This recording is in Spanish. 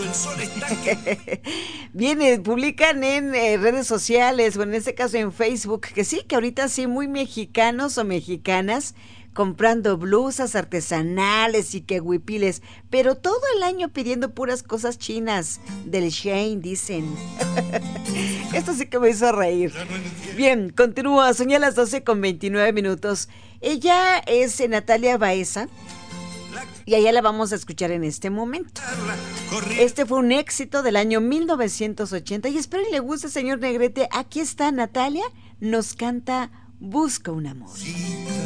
el sol está que... Viene, publican en redes sociales, o en este caso en Facebook, que sí, que ahorita sí, muy mexicanos o mexicanas, comprando blusas artesanales y que huipiles, pero todo el año pidiendo puras cosas chinas, del Shein, dicen. Esto sí que me hizo reír. Bien, continúa, son ya las 12:29. Ella es Natalia Baeza, y allá la vamos a escuchar en este momento. Este fue un éxito del año 1980 y espero y le guste, señor Negrete. Aquí está Natalia, nos canta Busca un amor.